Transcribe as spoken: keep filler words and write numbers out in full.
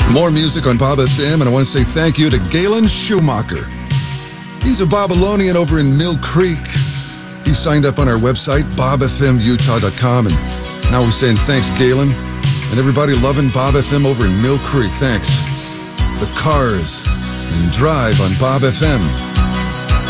More music on Bob F M, and I want to say thank you to Galen Schumacher. He's a Babylonian over in Mill Creek. He signed up on our website, bob f m utah dot com, and now we're saying thanks, Galen. And everybody loving Bob F M over in Mill Creek, thanks. The Cars and Drive on Bob F M.